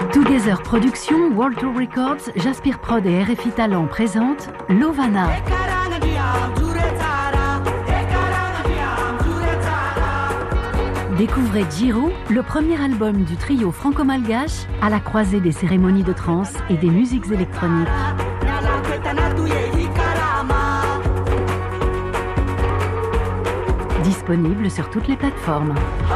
Together Productions, World Tour Records, Jaspir Prod et RFI Talent présentent Lovana. Découvrez Giro, le premier album du trio franco-malgache à la croisée des cérémonies de trance et des musiques électroniques. Disponible sur toutes les plateformes.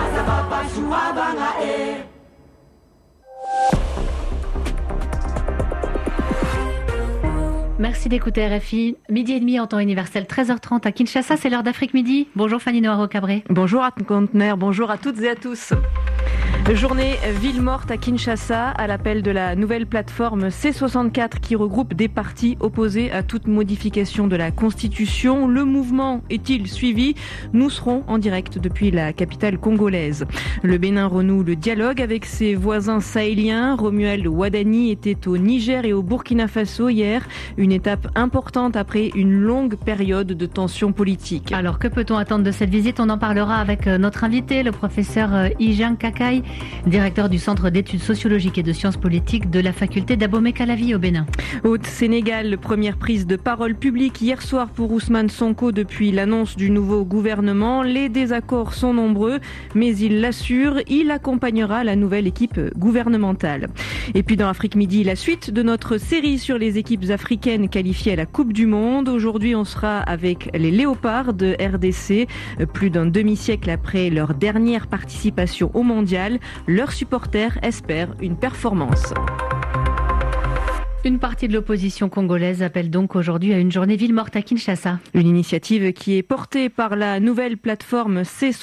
Merci d'écouter RFI. Midi et demi en temps universel, 13h30 à Kinshasa, c'est l'heure d'Afrique Midi. Bonjour Fanny Noiro-Cabré. Bonjour à Conteneur, bonjour à toutes et à tous. Journée ville morte à Kinshasa à l'appel de la nouvelle plateforme C64 qui regroupe des partis opposés à toute modification de la Constitution. Le mouvement est-il suivi ? Nous serons en direct depuis la capitale congolaise. Le Bénin renoue le dialogue avec ses voisins sahéliens. Romuald Wadani était au Niger et au Burkina Faso hier. Une étape importante après une longue période de tensions politiques. Alors que peut-on attendre de cette visite ? On en parlera avec notre invité, le professeur Ijan Kakai, directeur du Centre d'études sociologiques et de sciences politiques de la faculté d'Abomey-Calavi au Bénin. Haute-Sénégal, première prise de parole publique hier soir pour Ousmane Sonko depuis l'annonce du nouveau gouvernement. Les désaccords sont nombreux, mais il l'assure, il accompagnera la nouvelle équipe gouvernementale. Et puis dans Afrique Midi, la suite de notre série sur les équipes africaines qualifiées à la Coupe du Monde. Aujourd'hui, on sera avec les Léopards de RDC, plus d'un demi-siècle après leur dernière participation au Mondial. Leurs supporters espèrent une performance. Une partie de l'opposition congolaise appelle donc aujourd'hui à une journée ville morte à Kinshasa. Une initiative qui est portée par la nouvelle plateforme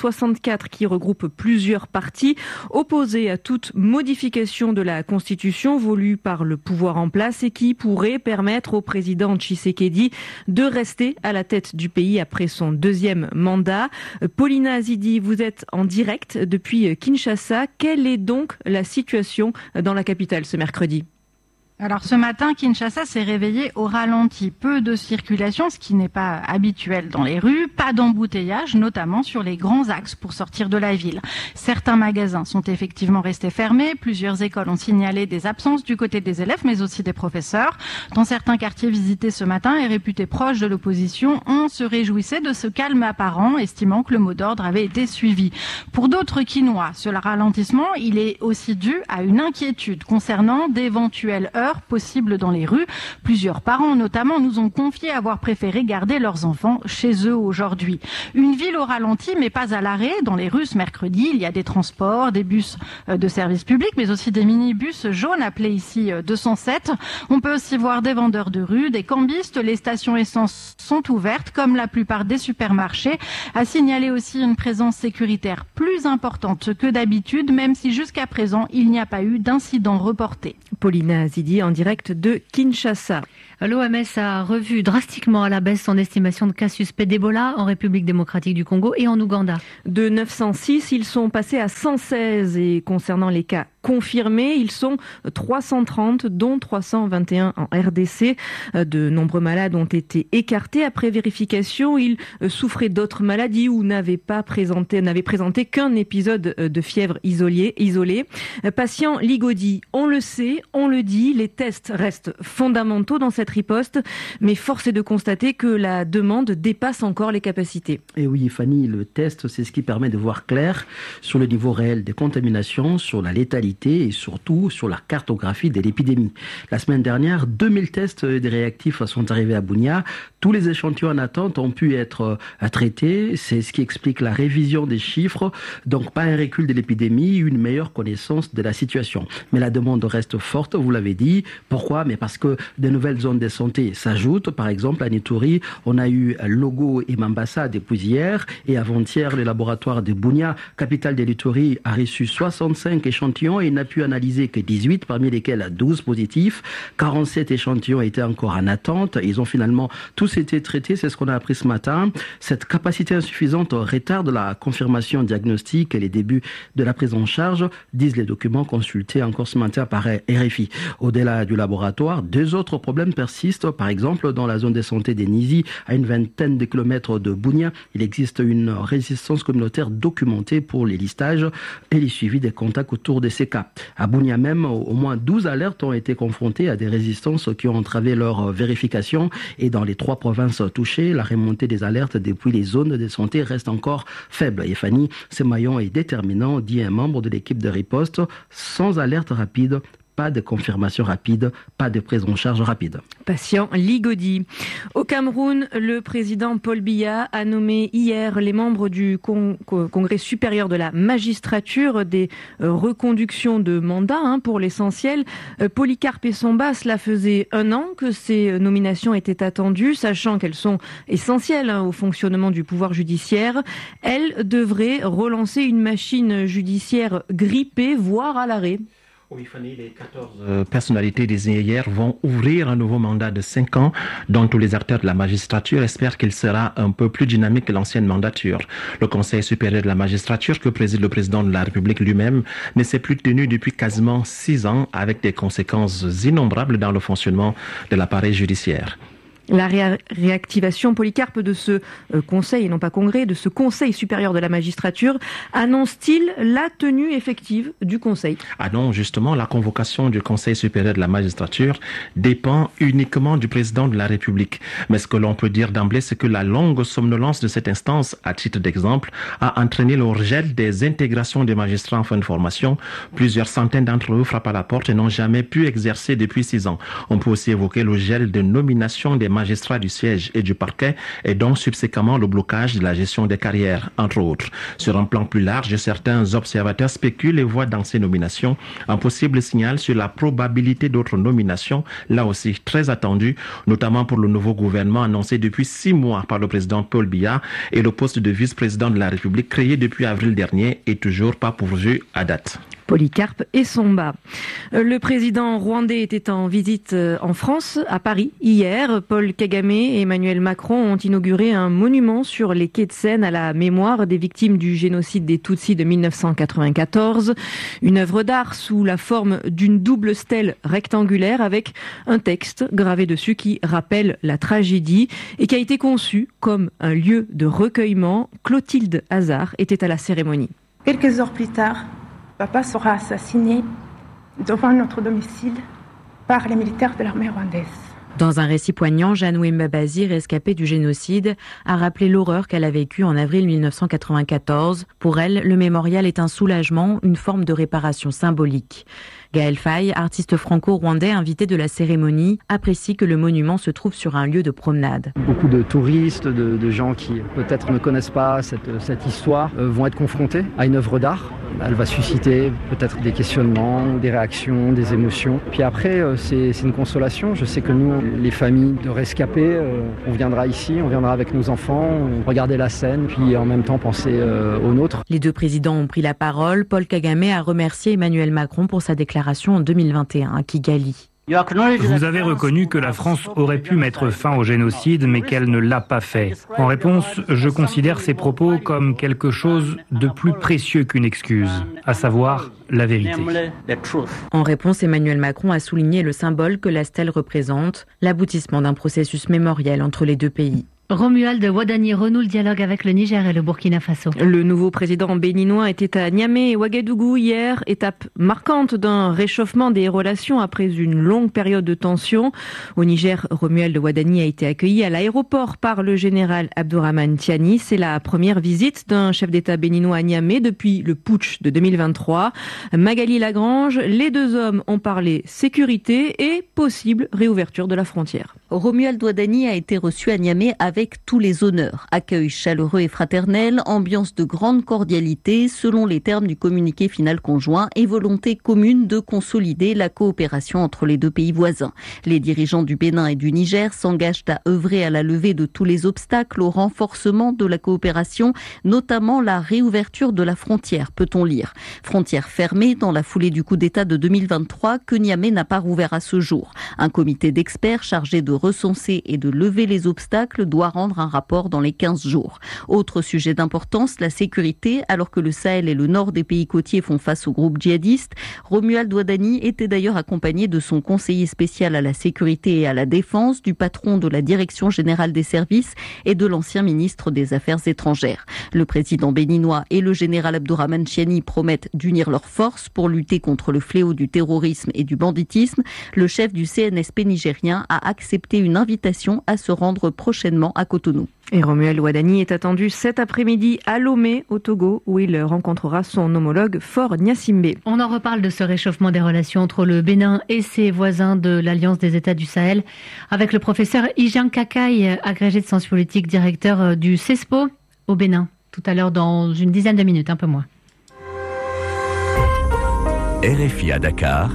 C64 qui regroupe plusieurs partis opposés à toute modification de la Constitution voulue par le pouvoir en place et qui pourrait permettre au président Tshisekedi de rester à la tête du pays après son deuxième mandat. Paulina Azidi, vous êtes en direct depuis Kinshasa. Quelle est donc la situation dans la capitale ce mercredi ? Alors ce matin, Kinshasa s'est réveillé au ralenti. Peu de circulation, ce qui n'est pas habituel dans les rues. Pas d'embouteillage, notamment sur les grands axes pour sortir de la ville. Certains magasins sont effectivement restés fermés. Plusieurs écoles ont signalé des absences du côté des élèves, mais aussi des professeurs. Dans certains quartiers visités ce matin et réputés proches de l'opposition, on se réjouissait de ce calme apparent, estimant que le mot d'ordre avait été suivi. Pour d'autres Kinois, ce ralentissement, il est aussi dû à une inquiétude concernant d'éventuelles heurts possibles dans les rues. Plusieurs parents, notamment, nous ont confié avoir préféré garder leurs enfants chez eux aujourd'hui. Une ville au ralenti, mais pas à l'arrêt. Dans les rues, ce mercredi, il y a des transports, des bus de service public, mais aussi des minibus jaunes, appelés ici 207. On peut aussi voir des vendeurs de rue, des cambistes. Les stations essence sont ouvertes, comme la plupart des supermarchés. À signaler aussi une présence sécuritaire plus importante que d'habitude, même si jusqu'à présent, il n'y a pas eu d'incident reporté. Paulina Azidi en direct de Kinshasa. L'OMS a revu drastiquement à la baisse son estimation de cas suspects d'Ebola en République démocratique du Congo et en Ouganda. De 906, ils sont passés à 116 et concernant les cas confirmés, ils sont 330, dont 321 en RDC. De nombreux malades ont été écartés après vérification. Ils souffraient d'autres maladies ou n'avaient présenté qu'un épisode de fièvre isolé. Patient Ligodi, on le sait, on le dit, les tests restent fondamentaux dans cette riposte, mais force est de constater que la demande dépasse encore les capacités. Et oui, Fanny, le test, c'est ce qui permet de voir clair sur le niveau réel des contaminations, sur la létalité et surtout sur la cartographie de l'épidémie. La semaine dernière, 2000 tests des réactifs sont arrivés à Bunia. Tous les échantillons en attente ont pu être traités. C'est ce qui explique la révision des chiffres. Donc, pas un recul de l'épidémie, une meilleure connaissance de la situation. Mais la demande reste forte, vous l'avez dit. Pourquoi ? Mais parce que de nouvelles zones de santé s'ajoutent. Par exemple, à Nituri, on a eu Logo et Mambasa depuis hier. Et avant-hier, le laboratoire de Bunia, capitale de Nituri, a reçu 65 échantillons et n'a pu analyser que 18, parmi lesquels 12 positifs. 47 échantillons étaient encore en attente. Ils ont finalement tous été traités. C'est ce qu'on a appris ce matin. Cette capacité insuffisante retarde la confirmation diagnostique et les débuts de la prise en charge, disent les documents consultés encore ce matin par RFI. Au-delà du laboratoire, deux autres problèmes persiste. Par exemple, dans la zone de santé des Nizi, à une vingtaine de kilomètres de Bunia, il existe une résistance communautaire documentée pour les listages et les suivis des contacts autour de ces cas. À Bunia même, au moins 12 alertes ont été confrontées à des résistances qui ont entravé leur vérification. Et dans les 3 provinces touchées, la remontée des alertes depuis les zones de santé reste encore faible. Et Fanny, ce maillon est déterminant, dit un membre de l'équipe de riposte. Sans alerte rapide, pas de confirmation rapide, pas de prise en charge rapide. Patient Ligodi. Au Cameroun, le président Paul Biya a nommé hier les membres du Congrès supérieur de la magistrature, des reconductions de mandat pour l'essentiel. Polycarpe Essomba, cela faisait 1 an que ces nominations étaient attendues, sachant qu'elles sont essentielles au fonctionnement du pouvoir judiciaire. Elles devraient relancer une machine judiciaire grippée, voire à l'arrêt. Oui, Fanny, les 14 personnalités désignées hier vont ouvrir un nouveau mandat de 5 ans, dont tous les acteurs de la magistrature espèrent qu'il sera un peu plus dynamique que l'ancienne mandature. Le Conseil supérieur de la magistrature, que préside le président de la République lui-même, ne s'est plus tenu depuis quasiment 6 ans, avec des conséquences innombrables dans le fonctionnement de l'appareil judiciaire. La réactivation, Polycarpe, de ce conseil, et non pas congrès, de ce conseil supérieur de la magistrature, annonce-t-il la tenue effective du conseil? Ah non, justement, la convocation du conseil supérieur de la magistrature dépend uniquement du président de la République. Mais ce que l'on peut dire d'emblée, c'est que la longue somnolence de cette instance, à titre d'exemple, a entraîné le rejet des intégrations des magistrats en fin de formation. Plusieurs centaines d'entre eux frappent à la porte et n'ont jamais pu exercer depuis 6 ans. On peut aussi évoquer le gel de nomination des magistrats du siège et du parquet et donc subséquemment le blocage de la gestion des carrières, entre autres. Sur un plan plus large, certains observateurs spéculent et voient dans ces nominations un possible signal sur la probabilité d'autres nominations, là aussi très attendues, notamment pour le nouveau gouvernement annoncé depuis 6 mois par le président Paul Biya, et le poste de vice-président de la République créé depuis avril dernier est toujours pas pourvu à date. Polycarpe Essomba. Le président rwandais était en visite en France, à Paris, hier. Paul Kagame et Emmanuel Macron ont inauguré un monument sur les quais de Seine à la mémoire des victimes du génocide des Tutsis de 1994. Une œuvre d'art sous la forme d'une double stèle rectangulaire avec un texte gravé dessus qui rappelle la tragédie et qui a été conçu comme un lieu de recueillement. Clotilde Hazard était à la cérémonie. Quelques heures plus tard, papa sera assassiné devant notre domicile par les militaires de l'armée rwandaise. Dans un récit poignant, Janoué Mbabazi, rescapée du génocide, a rappelé l'horreur qu'elle a vécue en avril 1994. Pour elle, le mémorial est un soulagement, une forme de réparation symbolique. Gaël Faye, artiste franco-rwandais invité de la cérémonie, apprécie que le monument se trouve sur un lieu de promenade. Beaucoup de touristes, de gens qui peut-être ne connaissent pas cette histoire vont être confrontés à une œuvre d'art. Elle va susciter peut-être des questionnements, des réactions, des émotions. Puis après, c'est une consolation. Je sais que nous, les familles de rescapés, on viendra ici, on viendra avec nos enfants, regarder la scène, puis en même temps penser aux nôtres. Les deux présidents ont pris la parole. Paul Kagame a remercié Emmanuel Macron pour sa déclaration en 2021 à Kigali. Vous avez reconnu que la France aurait pu mettre fin au génocide, mais qu'elle ne l'a pas fait. En réponse, je considère ces propos comme quelque chose de plus précieux qu'une excuse, à savoir la vérité. En réponse, Emmanuel Macron a souligné le symbole que la stèle représente, l'aboutissement d'un processus mémoriel entre les deux pays. Romuald Wadani renoue le dialogue avec le Niger et le Burkina Faso. Le nouveau président béninois était à Niamey et Ouagadougou hier, étape marquante d'un réchauffement des relations après une longue période de tension. Au Niger, Romuald Wadani a été accueilli à l'aéroport par le général Abdourahmane Tiani. C'est la première visite d'un chef d'État béninois à Niamey depuis le putsch de 2023. Magali Lagrange, les deux hommes ont parlé sécurité et possible réouverture de la frontière. Romuald Wadani a été reçu à Niamey avec tous les honneurs. Accueil chaleureux et fraternel, ambiance de grande cordialité selon les termes du communiqué final conjoint et volonté commune de consolider la coopération entre les deux pays voisins. Les dirigeants du Bénin et du Niger s'engagent à œuvrer à la levée de tous les obstacles au renforcement de la coopération, notamment la réouverture de la frontière, peut-on lire. Frontière fermée dans la foulée du coup d'État de 2023 que Niamey n'a pas rouvert à ce jour. Un comité d'experts chargé de recenser et de lever les obstacles doit rendre un rapport dans les 15 jours. Autre sujet d'importance, la sécurité. Alors que le Sahel et le nord des pays côtiers font face aux groupes djihadistes, Romuald Ouadani était d'ailleurs accompagné de son conseiller spécial à la sécurité et à la défense, du patron de la Direction générale des services et de l'ancien ministre des Affaires étrangères. Le président béninois et le général Abdourahmane Chiani promettent d'unir leurs forces pour lutter contre le fléau du terrorisme et du banditisme. Le chef du CNSP nigérien a accepté une invitation à se rendre prochainement à Cotonou. Et Romuald Ouadani est attendu cet après-midi à Lomé, au Togo, où il rencontrera son homologue Faure Gnassingbé. On en reparle de ce réchauffement des relations entre le Bénin et ses voisins de l'Alliance des États du Sahel avec le professeur Ijan Kakai, agrégé de sciences politiques, directeur du CESPO au Bénin. Tout à l'heure, dans une dizaine de minutes, un peu moins. RFI à Dakar,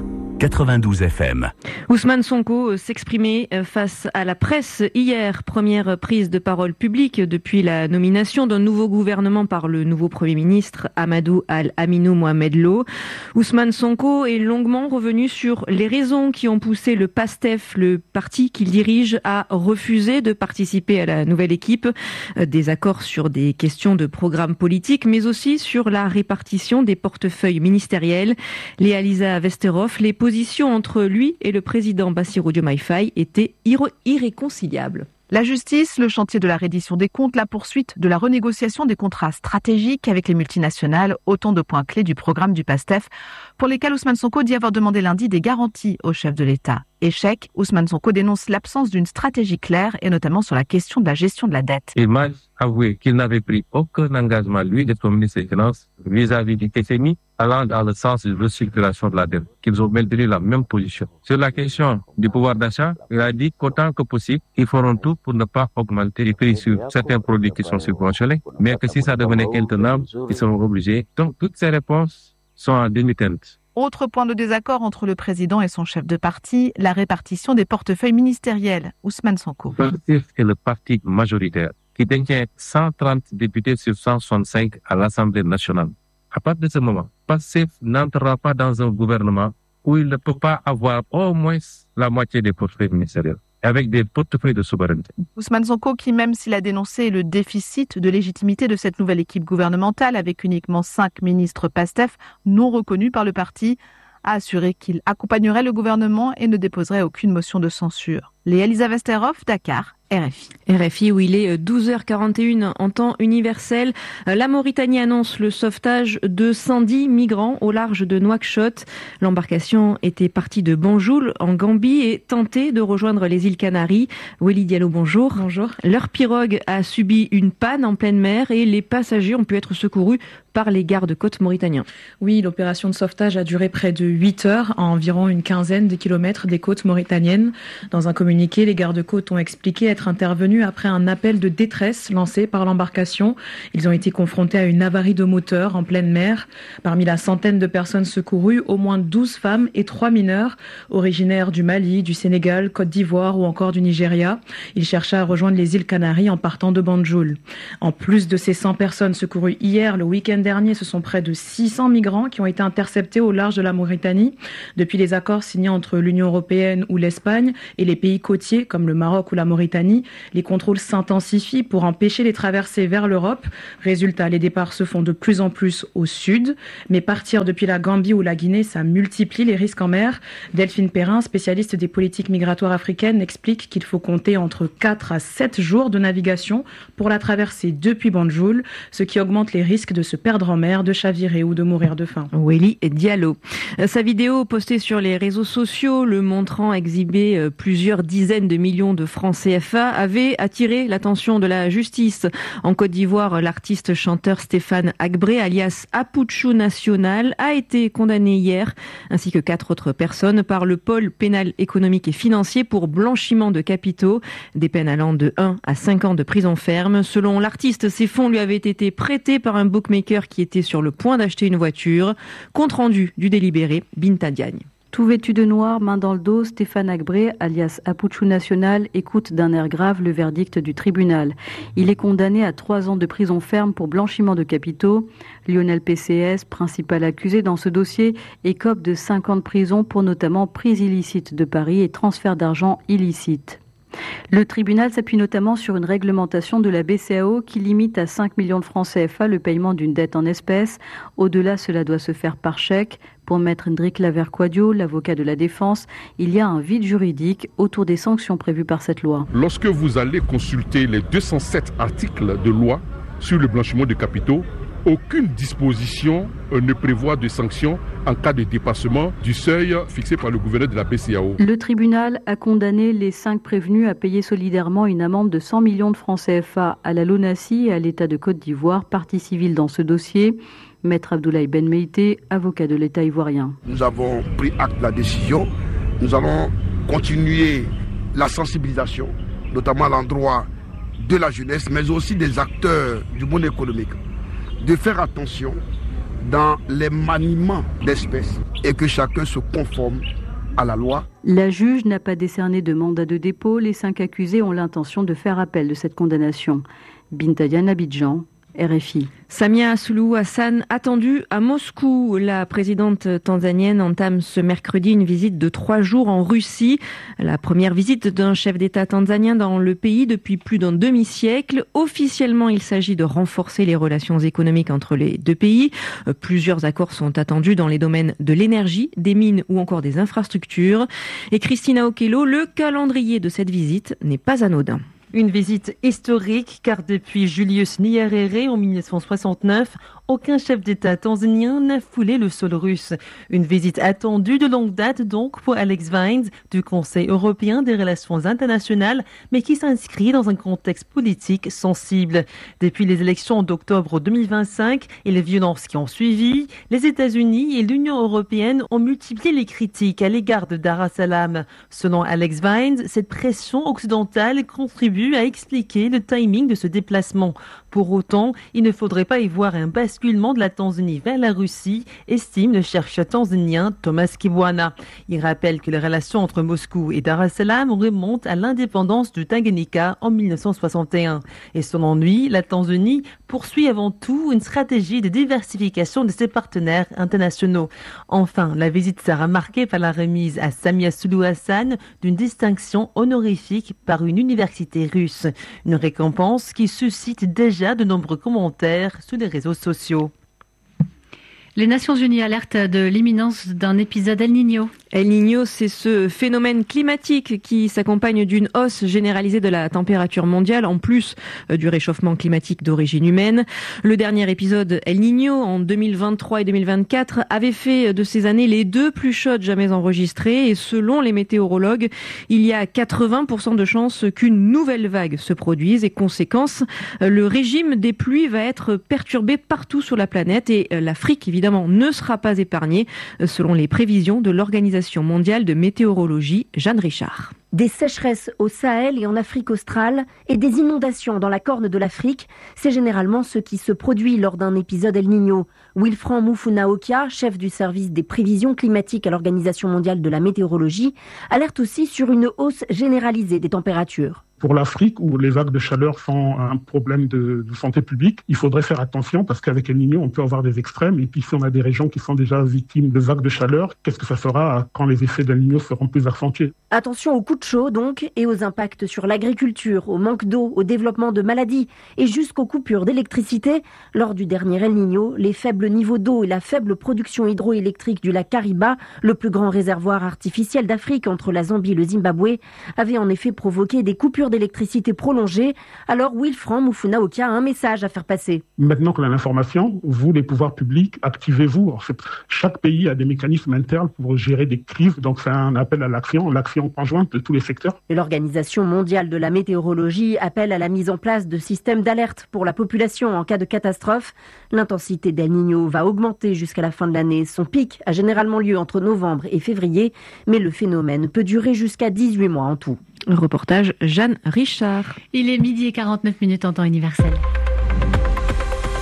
92 FM. Ousmane Sonko s'exprimait face à la presse hier, première prise de parole publique depuis la nomination d'un nouveau gouvernement par le nouveau Premier ministre Amadou Al-Aminou Mohamed Lo. Ousmane Sonko est longuement revenu sur les raisons qui ont poussé le PASTEF, le parti qu'il dirige, à refuser de participer à la nouvelle équipe. Des accords sur des questions de programme politique, mais aussi sur la répartition des portefeuilles ministériels. Léa Lisa Vesterhoff, les positions entre lui et le président Bassirou Diomaye Faye étaient irréconciliables. La justice, le chantier de la reddition des comptes, la poursuite de la renégociation des contrats stratégiques avec les multinationales, autant de points clés du programme du PASTEF, pour lesquels Ousmane Sonko dit avoir demandé lundi des garanties au chef de l'État. Échec, Ousmane Sonko dénonce l'absence d'une stratégie claire et notamment sur la question de la gestion de la dette. Il m'a avoué qu'il n'avait pris aucun engagement, lui, d'être ministre des Finances, vis-à-vis du FMI, allant dans le sens de restructuration de la dette, qu'ils ont maintenu la même position. Sur la question du pouvoir d'achat, il a dit qu'autant que possible, ils feront tout pour ne pas augmenter les prix sur certains produits qui sont subventionnés, mais que si ça devenait intenable, ils seront obligés. Donc, toutes ces réponses sont en demi-teinte. Autre point de désaccord entre le président et son chef de parti, la répartition des portefeuilles ministériels. Ousmane Sonko. Le PASTEF est le parti majoritaire qui détient 130 députés sur 165 à l'Assemblée nationale. À partir de ce moment, PASTEF n'entrera pas dans un gouvernement où il ne peut pas avoir au moins la moitié des portefeuilles ministériels, avec des portefeuilles de souveraineté. Ousmane Sonko, qui même s'il a dénoncé le déficit de légitimité de cette nouvelle équipe gouvernementale, avec uniquement 5 ministres PASTEF non reconnus par le parti, a assuré qu'il accompagnerait le gouvernement et ne déposerait aucune motion de censure. Léa Lisa Vesterhoff, Dakar. RFI. RFI où il est 12h41 en temps universel. La Mauritanie annonce le sauvetage de 110 migrants au large de Nouakchott. L'embarcation était partie de Banjul en Gambie et tentait de rejoindre les îles Canaries. Weli Diallo, bonjour. Bonjour. Leur pirogue a subi une panne en pleine mer et les passagers ont pu être secourus par les gardes-côtes mauritaniens. Oui, l'opération de sauvetage a duré près de 8 heures à environ une quinzaine de kilomètres des côtes mauritaniennes. Dans un communiqué, les gardes-côtes ont expliqué être intervenus après un appel de détresse lancé par l'embarcation. Ils ont été confrontés à une avarie de moteur en pleine mer. Parmi la centaine de personnes secourues, au moins 12 femmes et 3 mineurs, originaires du Mali, du Sénégal, Côte d'Ivoire ou encore du Nigeria. Ils cherchaient à rejoindre les îles Canaries en partant de Banjul. En plus de ces 100 personnes secourues hier, le week-end dernier, ce sont près de 600 migrants qui ont été interceptés au large de la Mauritanie. Depuis les accords signés entre l'Union européenne ou l'Espagne et les pays côtiers comme le Maroc ou la Mauritanie, les contrôles s'intensifient pour empêcher les traversées vers l'Europe. Résultat, les départs se font de plus en plus au sud, mais partir depuis la Gambie ou la Guinée, ça multiplie les risques en mer. Delphine Perrin, spécialiste des politiques migratoires africaines, explique qu'il faut compter entre 4 à 7 jours de navigation pour la traversée depuis Banjul, ce qui augmente les risques de se perdre en mer, de chavirer ou de mourir de faim. Weli Diallo. Sa vidéo postée sur les réseaux sociaux, le montrant exhiber plusieurs dizaines de millions de francs CFA, avait attiré l'attention de la justice. En Côte d'Ivoire, l'artiste chanteur Stéphane Agbré, alias Apouchou National, a été condamné hier, ainsi que 4 autres personnes, par le pôle pénal économique et financier pour blanchiment de capitaux, des peines allant de 1 à 5 ans de prison ferme. Selon l'artiste, ces fonds lui avaient été prêtés par un bookmaker qui était sur le point d'acheter une voiture. Compte rendu du délibéré, Binta Diagne. Tout vêtu de noir, main dans le dos, Stéphane Agbré, alias Apouchou National, écoute d'un air grave le verdict du tribunal. Il est condamné à 3 ans de prison ferme pour blanchiment de capitaux. Lionel PCS, principal accusé dans ce dossier, écope de 5 ans de prison pour notamment prise illicite de paris et transfert d'argent illicite. Le tribunal s'appuie notamment sur une réglementation de la BCEAO qui limite à 5 millions de francs CFA le paiement d'une dette en espèces. Au-delà, cela doit se faire par chèque. Pour maître Hendrik Laverquadio, l'avocat de la défense, il y a un vide juridique autour des sanctions prévues par cette loi. Lorsque vous allez consulter les 207 articles de loi sur le blanchiment de capitaux, aucune disposition ne prévoit de sanctions en cas de dépassement du seuil fixé par le gouverneur de la BCEAO. Le tribunal a condamné les 5 prévenus à payer solidairement une amende de 100 millions de francs CFA à la LONASI et à l'État de Côte d'Ivoire, partie civile dans ce dossier. Maître Abdoulaye Ben Meïté, avocat de l'État ivoirien. Nous avons pris acte de la décision. Nous allons continuer la sensibilisation, notamment à l'endroit de la jeunesse, mais aussi des acteurs du monde économique, de faire attention dans les maniements d'espèces et que chacun se conforme à la loi. La juge n'a pas décerné de mandat de dépôt. Les 5 accusés ont l'intention de faire appel de cette condamnation. Binta Diagne, Abidjan, RFI. Samia Suluhu Hassan attendue à Moscou. La présidente tanzanienne entame ce mercredi une visite de 3 jours en Russie. La première visite d'un chef d'État tanzanien dans le pays depuis plus d'un demi-siècle. Officiellement, il s'agit de renforcer les relations économiques entre les deux pays. Plusieurs accords sont attendus dans les domaines de l'énergie, des mines ou encore des infrastructures. Et Christina Okello, le calendrier de cette visite n'est pas anodin. Une visite historique car depuis Julius Nyerere en 1969, aucun chef d'État tanzanien n'a foulé le sol russe. Une visite attendue de longue date donc pour Alex Vines du Conseil européen des relations internationales, mais qui s'inscrit dans un contexte politique sensible. Depuis les élections d'octobre 2025 et les violences qui ont suivi, les États-Unis et l'Union européenne ont multiplié les critiques à l'égard de Dar es Salaam. Selon Alex Vines, cette pression occidentale contribue à expliquer le timing de ce déplacement. Pour autant, il ne faudrait pas y voir un basculement de la Tanzanie vers la Russie, estime le chercheur tanzanien Thomas Kibwana. Il rappelle que les relations entre Moscou et Dar es Salaam remontent à l'indépendance du Tanganyika en 1961. Et selon lui, la Tanzanie poursuit avant tout une stratégie de diversification de ses partenaires internationaux. Enfin, la visite sera marquée par la remise à Samia Suluhu Hassan d'une distinction honorifique par une université russe. Une récompense qui suscite déjà de nombreux commentaires sur les réseaux sociaux. Les Nations Unies alertent de l'imminence d'un épisode El Niño. El Niño, c'est ce phénomène climatique qui s'accompagne d'une hausse généralisée de la température mondiale, en plus du réchauffement climatique d'origine humaine. Le dernier épisode El Niño, en 2023 et 2024, avait fait de ces années les 2 plus chaudes jamais enregistrées. Et selon les météorologues, il y a 80% de chances qu'une nouvelle vague se produise. Et conséquence, le régime des pluies va être perturbé partout sur la planète et l'Afrique, évidemment, ne sera pas épargnée, selon les prévisions de l'Organisation mondiale de météorologie, Jeanne Richard. Des sécheresses au Sahel et en Afrique australe et des inondations dans la Corne de l'Afrique, c'est généralement ce qui se produit lors d'un épisode El Niño. Wilfran Mufuna-Okia, chef du service des prévisions climatiques à l'Organisation mondiale de la météorologie, alerte aussi sur une hausse généralisée des températures. Pour l'Afrique, où les vagues de chaleur sont un problème de santé publique, il faudrait faire attention parce qu'avec El Niño, on peut avoir des extrêmes. Et puis si on a des régions qui sont déjà victimes de vagues de chaleur, qu'est-ce que ça fera quand les effets d'El Niño seront plus accentués ? Attention aux coups de chaud donc et aux impacts sur l'agriculture, au manque d'eau, au développement de maladies et jusqu'aux coupures d'électricité. Lors du dernier El Niño, les faibles niveaux d'eau et la faible production hydroélectrique du lac Kariba, le plus grand réservoir artificiel d'Afrique entre la Zambie et le Zimbabwe, avaient en effet provoqué des coupures d'électricité prolongées. Alors Wilfran Mufuna-Okia a un message à faire passer. Maintenant qu'on a l'information, vous, les pouvoirs publics, activez-vous. En fait, chaque pays a des mécanismes internes pour gérer des crises, donc c'est un appel à l'action conjointe de tous les secteurs. L'Organisation mondiale de la météorologie appelle à la mise en place de systèmes d'alerte pour la population en cas de catastrophe. L'intensité d'El Niño va augmenter jusqu'à la fin de l'année. Son pic a généralement lieu entre novembre et février, mais le phénomène peut durer jusqu'à 18 mois en tout. Reportage Jeanne Richard. Il est 12h49 en temps universel.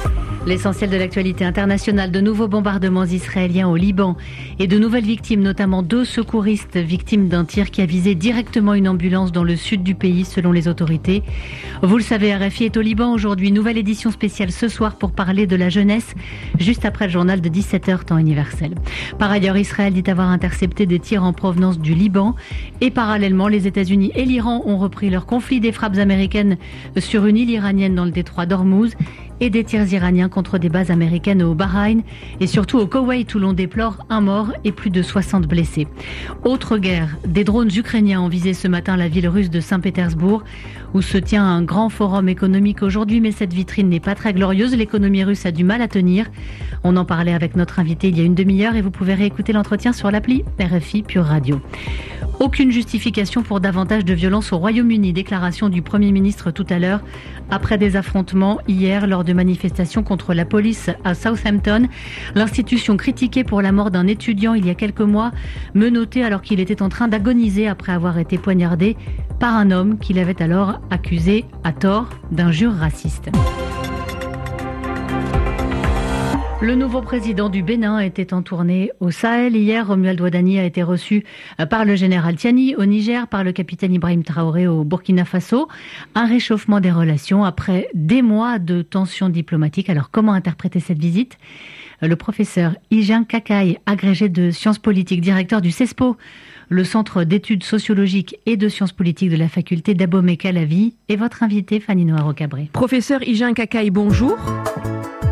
L'essentiel de l'actualité internationale, de nouveaux bombardements israéliens au Liban et de nouvelles victimes, notamment 2 secouristes victimes d'un tir qui a visé directement une ambulance dans le sud du pays selon les autorités. Vous le savez, RFI est au Liban aujourd'hui. Nouvelle édition spéciale ce soir pour parler de la jeunesse, juste après le journal de 17h temps universel. Par ailleurs, Israël dit avoir intercepté des tirs en provenance du Liban et parallèlement, les États-Unis et l'Iran ont repris leur conflit des frappes américaines sur une île iranienne dans le détroit d'Ormuz et des tirs iraniens contre des bases américaines au Bahreïn et surtout au Koweït où l'on déplore un mort et plus de 60 blessés. Autre guerre, des drones ukrainiens ont visé ce matin la ville russe de Saint-Pétersbourg où se tient un grand forum économique aujourd'hui, mais cette vitrine n'est pas très glorieuse. L'économie russe a du mal à tenir. On en parlait avec notre invité il y a une demi-heure et vous pouvez réécouter l'entretien sur l'appli RFI Pure Radio. Aucune justification pour davantage de violence au Royaume-Uni. Déclaration du Premier ministre tout à l'heure après des affrontements hier lors de manifestations contre la police à Southampton. L'institution critiquée pour la mort d'un étudiant il y a quelques mois, menotté alors qu'il était en train d'agoniser après avoir été poignardé par un homme qu'il avait alors accusé à tort d'injures racistes. Le nouveau président du Bénin était en tournée au Sahel. Hier, Romuald Wadani a été reçu par le général Tiani au Niger, par le capitaine Ibrahim Traoré au Burkina Faso. Un réchauffement des relations après des mois de tensions diplomatiques. Alors, comment interpréter cette visite ? Le professeur Ijan Kakai, agrégé de sciences politiques, directeur du CESPO, le Centre d'études sociologiques et de sciences politiques de la faculté d'Abomey-Calavi, est votre invité, Fanny Noiro-Cabré. Professeur Ijan Kakai, bonjour.